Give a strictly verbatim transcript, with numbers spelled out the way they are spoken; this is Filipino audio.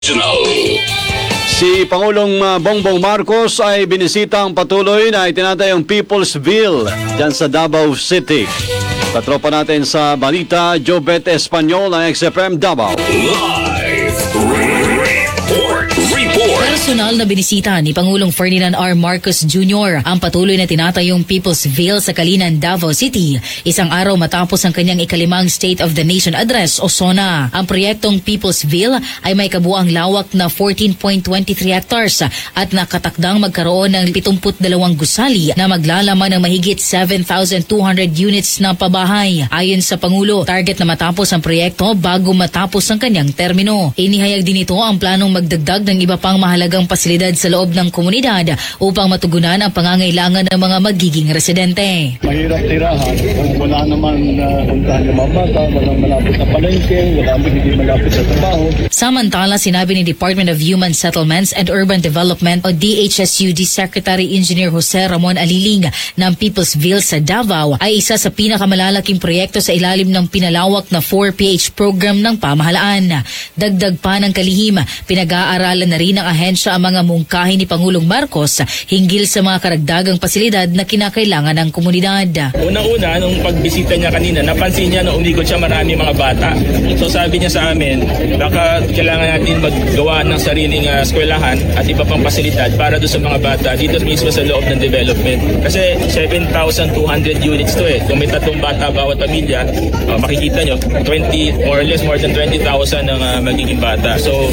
Si Pangulong uh, Bongbong Marcos ay binisita ang patuloy na itinatayong Peoplesville dyan sa Davao City. Katropa natin sa balita, Jobet Espanyol ng X F M Davao. Live report. Report. Personal na binisita ni Pangulong Ferdinand R. Marcos Junior ang patuloy na tinatayong Peoplesville sa Kalinan, Davao City, isang araw matapos ang kanyang ikalimang State of the Nation Address o SONA. Ang proyektong Peoplesville ay may kabuang lawak na fourteen point two three hectares at nakatakdang magkaroon ng pitungput dalawang gusali na maglalaman ng mahigit seven thousand two hundred units na pabahay. Ayon sa Pangulo, target na matapos ang proyekto bago matapos ang kanyang termino. Inihayag din ito ang planong magdagdag ng iba pang mahalagang pasilidad sa loob ng komunidad upang matugunan ang pangangailangan ng mga magiging residente. Mahirap tirahan kung wala naman uh, puntahan ng mga bata, walang malapit na palengke, wala hindi malapit sa trabaho. Samantala, sinabi ni Department of Human Settlements and Urban Development o D H S U D Secretary Engineer Jose Ramon Aliling ng Peoplesville sa Davao ay isa sa pinakamalalaking proyekto sa ilalim ng pinalawak na four P H program ng pamahalaan. Dagdag pa ng kalihim, pinag-aaralan na rin ng ahensya ang mga mungkahi ni Pangulong Marcos hinggil sa mga karagdagang pasilidad na kinakailangan ng komunidad. Unang-una, nung pagbisita niya kanina, napansin niya na umikot siya marami mga bata. So sabi niya sa amin, baka kailangan natin maggawa ng sariling uh, eskwelahan at iba pang pasilidad para doon sa mga bata dito mismo sa loob ng development. Kasi seven thousand two hundred units to eh. Kung may tatlong bata bawat pamilya, uh, makikita nyo, twenty or less more than twenty thousand ang uh, magiging bata. So